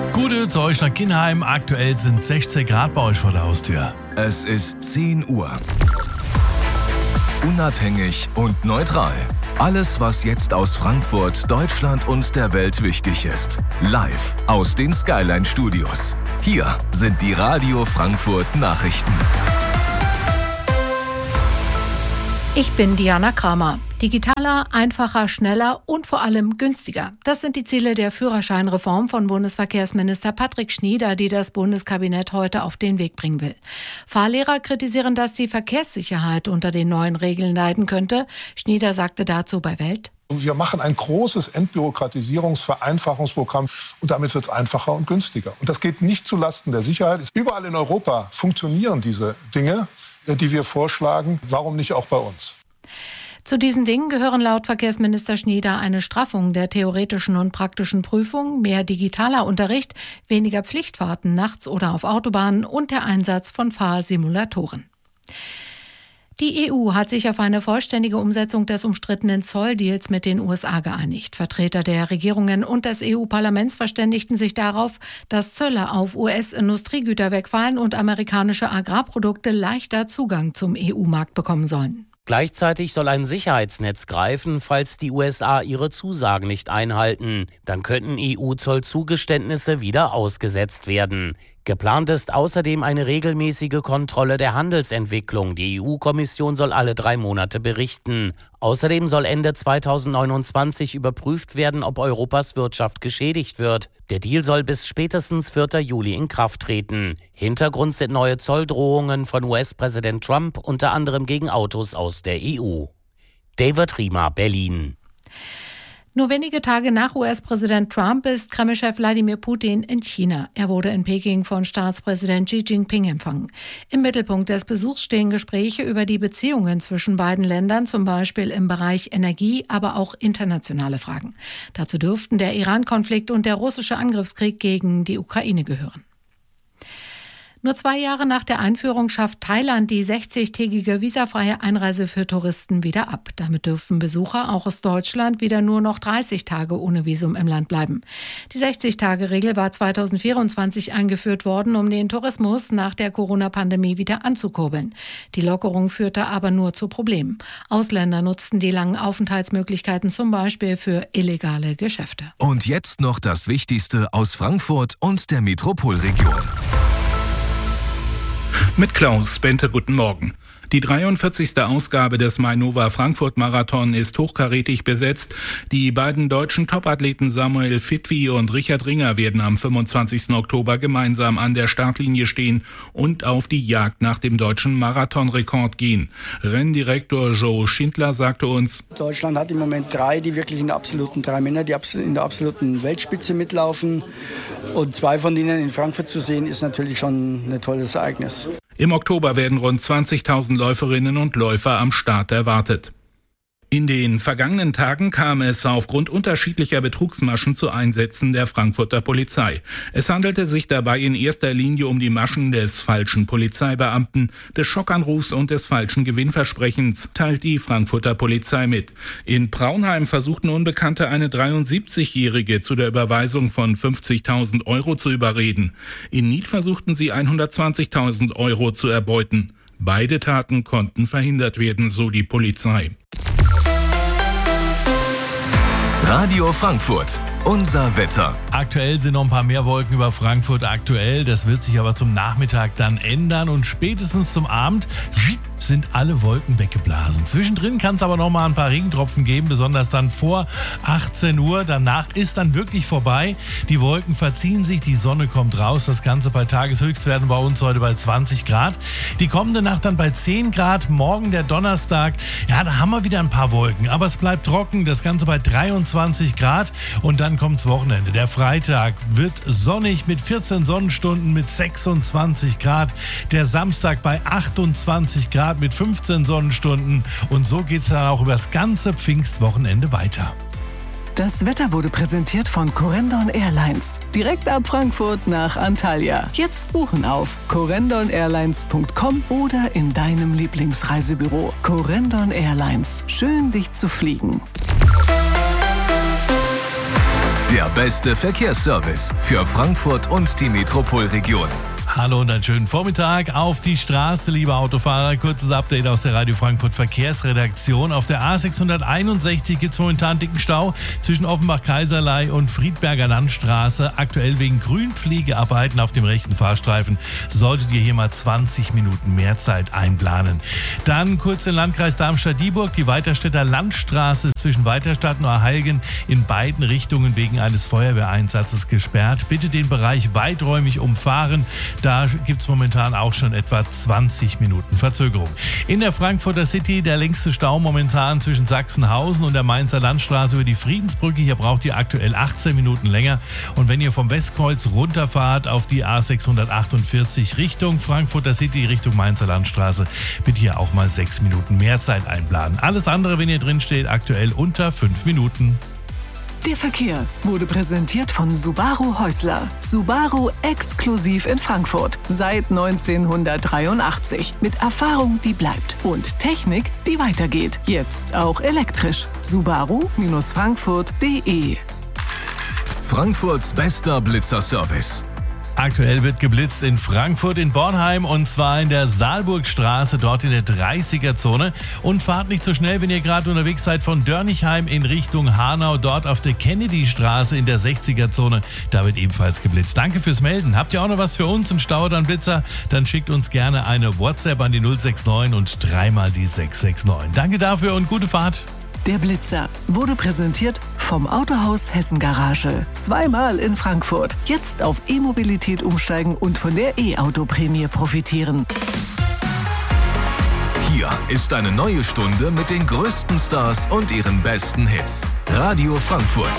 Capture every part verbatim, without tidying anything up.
Gute zu euch nach Kinheim. Aktuell sind sechzehn Grad bei euch vor der Haustür. Es ist zehn Uhr. Unabhängig und neutral. Alles, was jetzt aus Frankfurt, Deutschland und der Welt wichtig ist. Live aus den Skyline Studios. Hier sind die Radio Frankfurt Nachrichten. Ich bin Diana Kramer. Digitaler, einfacher, schneller und vor allem günstiger. Das sind die Ziele der Führerscheinreform von Bundesverkehrsminister Patrick Schnieder, die das Bundeskabinett heute auf den Weg bringen will. Fahrlehrer kritisieren, dass die Verkehrssicherheit unter den neuen Regeln leiden könnte. Schnieder sagte dazu bei Welt: Wir machen ein großes Entbürokratisierungs-, Vereinfachungsprogramm und damit wird es einfacher und günstiger. Und das geht nicht zulasten der Sicherheit. Überall in Europa funktionieren diese Dinge, die wir vorschlagen. Warum nicht auch bei uns? Zu diesen Dingen gehören laut Verkehrsminister Schnieder eine Straffung der theoretischen und praktischen Prüfung, mehr digitaler Unterricht, weniger Pflichtfahrten nachts oder auf Autobahnen und der Einsatz von Fahrsimulatoren. Die E U hat sich auf eine vollständige Umsetzung des umstrittenen Zolldeals mit den U S A geeinigt. Vertreter der Regierungen und des E U-Parlaments verständigten sich darauf, dass Zölle auf U S-Industriegüter wegfallen und amerikanische Agrarprodukte leichter Zugang zum E U-Markt bekommen sollen. Gleichzeitig soll ein Sicherheitsnetz greifen, falls die U S A ihre Zusagen nicht einhalten. Dann könnten E U-Zollzugeständnisse wieder ausgesetzt werden. Geplant ist außerdem eine regelmäßige Kontrolle der Handelsentwicklung. Die E U-Kommission soll alle drei Monate berichten. Außerdem soll Ende zweitausendneunundzwanzig überprüft werden, ob Europas Wirtschaft geschädigt wird. Der Deal soll bis spätestens vierten Juli in Kraft treten. Hintergrund sind neue Zolldrohungen von U S-Präsident Trump, unter anderem gegen Autos aus der E U. David Riemer, Berlin. Nur wenige Tage nach U S-Präsident Trump ist Kreml-Chef Wladimir Putin in China. Er wurde in Peking von Staatspräsident Xi Jinping empfangen. Im Mittelpunkt des Besuchs stehen Gespräche über die Beziehungen zwischen beiden Ländern, zum Beispiel im Bereich Energie, aber auch internationale Fragen. Dazu dürften der Iran-Konflikt und der russische Angriffskrieg gegen die Ukraine gehören. Nur zwei Jahre nach der Einführung schafft Thailand die sechzigtägige visafreie Einreise für Touristen wieder ab. Damit dürfen Besucher auch aus Deutschland wieder nur noch dreißig Tage ohne Visum im Land bleiben. Die sechzig-Tage-Regel war zweitausendvierundzwanzig eingeführt worden, um den Tourismus nach der Corona-Pandemie wieder anzukurbeln. Die Lockerung führte aber nur zu Problemen. Ausländer nutzten die langen Aufenthaltsmöglichkeiten zum Beispiel für illegale Geschäfte. Und jetzt noch das Wichtigste aus Frankfurt und der Metropolregion. Mit Klaus Bente, guten Morgen. Die dreiundvierzigste Ausgabe des Mainova Frankfurt Marathon ist hochkarätig besetzt. Die beiden deutschen Topathleten Samuel Fitwi und Richard Ringer werden am fünfundzwanzigsten Oktober gemeinsam an der Startlinie stehen und auf die Jagd nach dem deutschen Marathonrekord gehen. Renndirektor Joe Schindler sagte uns: Deutschland hat im Moment drei, die wirklich in der absoluten drei Männer, die in der absoluten Weltspitze mitlaufen. Und zwei von denen in Frankfurt zu sehen, ist natürlich schon ein tolles Ereignis. Im Oktober werden rund zwanzigtausend Läuferinnen und Läufer am Start erwartet. In den vergangenen Tagen kam es aufgrund unterschiedlicher Betrugsmaschen zu Einsätzen der Frankfurter Polizei. Es handelte sich dabei in erster Linie um die Maschen des falschen Polizeibeamten, des Schockanrufs und des falschen Gewinnversprechens, teilt die Frankfurter Polizei mit. In Praunheim versuchten Unbekannte eine dreiundsiebzigjährige zu der Überweisung von fünfzigtausend Euro zu überreden. In Nied versuchten sie hundertzwanzigtausend Euro zu erbeuten. Beide Taten konnten verhindert werden, so die Polizei. Radio Frankfurt, unser Wetter. Aktuell sind noch ein paar mehr Wolken über Frankfurt aktuell. Das wird sich aber zum Nachmittag dann ändern und spätestens zum Abend sind alle Wolken weggeblasen. Zwischendrin kann es aber noch mal ein paar Regentropfen geben, besonders dann vor achtzehn Uhr. Danach ist dann wirklich vorbei. Die Wolken verziehen sich, die Sonne kommt raus. Das Ganze bei Tageshöchstwerten bei uns heute bei zwanzig Grad. Die kommende Nacht dann bei zehn Grad. Morgen der Donnerstag, ja, da haben wir wieder ein paar Wolken. Aber es bleibt trocken. Das Ganze bei dreiundzwanzig Grad. Und dann kommt's Wochenende. Der Freitag wird sonnig mit vierzehn Sonnenstunden mit sechsundzwanzig Grad. Der Samstag bei achtundzwanzig Grad mit fünfzehn Sonnenstunden. Und so geht's dann auch über das ganze Pfingstwochenende weiter. Das Wetter wurde präsentiert von Corendon Airlines. Direkt ab Frankfurt nach Antalya. Jetzt buchen auf corendon airlines punkt com oder in deinem Lieblingsreisebüro. Corendon Airlines. Schön, dich zu fliegen. Der beste Verkehrsservice für Frankfurt und die Metropolregion. Hallo und einen schönen Vormittag auf die Straße, liebe Autofahrer. Kurzes Update aus der Radio Frankfurt Verkehrsredaktion. Auf der A sechshunderteinundsechzig gibt es momentan dicken Stau zwischen Offenbach-Kaiserlei und Friedberger Landstraße. Aktuell wegen Grünpflegearbeiten auf dem rechten Fahrstreifen solltet ihr hier mal zwanzig Minuten mehr Zeit einplanen. Dann kurz den Landkreis Darmstadt-Dieburg. Die Weiterstädter Landstraße ist zwischen Weiterstadt und Heilgen in beiden Richtungen wegen eines Feuerwehreinsatzes gesperrt. Bitte den Bereich weiträumig umfahren. Da gibt es momentan auch schon etwa zwanzig Minuten Verzögerung. In der Frankfurter City der längste Stau momentan zwischen Sachsenhausen und der Mainzer Landstraße über die Friedensbrücke. Hier braucht ihr aktuell achtzehn Minuten länger. Und wenn ihr vom Westkreuz runterfahrt auf die A sechshundertachtundvierzig Richtung Frankfurter City, Richtung Mainzer Landstraße, bitte hier auch mal sechs Minuten mehr Zeit einplanen. Alles andere, wenn ihr drin steht, aktuell unter fünf Minuten. Der Verkehr wurde präsentiert von Subaru Häusler. Subaru exklusiv in Frankfurt. Seit neunzehnhundertdreiundachtzig. Mit Erfahrung, die bleibt. Und Technik, die weitergeht. Jetzt auch elektrisch. Subaru Frankfurt punkt de. Frankfurts bester Blitzerservice. Aktuell wird geblitzt in Frankfurt in Bornheim und zwar in der Saalburgstraße, dort in der dreißiger-Zone. Und fahrt nicht so schnell, wenn ihr gerade unterwegs seid von Dörnigheim in Richtung Hanau, dort auf der Kennedy-Straße in der sechziger-Zone. Da wird ebenfalls geblitzt. Danke fürs Melden. Habt ihr auch noch was für uns, einen Stau oder einen Blitzer? Dann schickt uns gerne eine WhatsApp an die null sechs neun und dreimal die sechs sechs neun. Danke dafür und gute Fahrt. Der Blitzer wurde präsentiert vom Autohaus Hessen Garage. Zweimal in Frankfurt. Jetzt auf E-Mobilität umsteigen und von der E-Auto-Prämie profitieren. Hier ist eine neue Stunde mit den größten Stars und ihren besten Hits. Radio Frankfurt.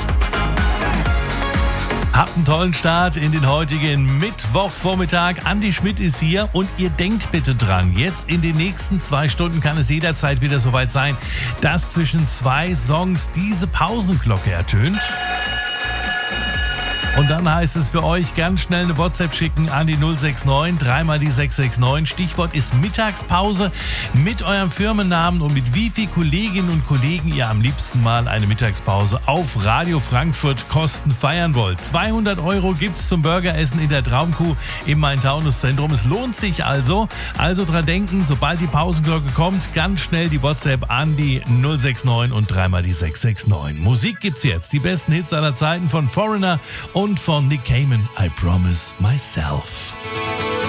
Habt einen tollen Start in den heutigen Mittwochvormittag. Andi Schmidt ist hier und ihr denkt bitte dran, jetzt in den nächsten zwei Stunden kann es jederzeit wieder soweit sein, dass zwischen zwei Songs diese Pausenglocke ertönt. Und dann heißt es für euch ganz schnell eine WhatsApp schicken an die null sechs neun, dreimal die sechs sechs neun. Stichwort ist Mittagspause mit eurem Firmennamen und mit wie viel Kolleginnen und Kollegen ihr am liebsten mal eine Mittagspause auf Radio Frankfurt Kosten feiern wollt. zweihundert Euro gibt's zum Burgeressen in der Traumkuh im Main-Taunus-Zentrum. Es lohnt sich also. Also dran denken, sobald die Pausenglocke kommt, ganz schnell die WhatsApp an die null sechs neun und dreimal die sechs sechs neun. Musik gibt's jetzt. Die besten Hits aller Zeiten von Foreigner und von Nick Cayman, I Promise Myself.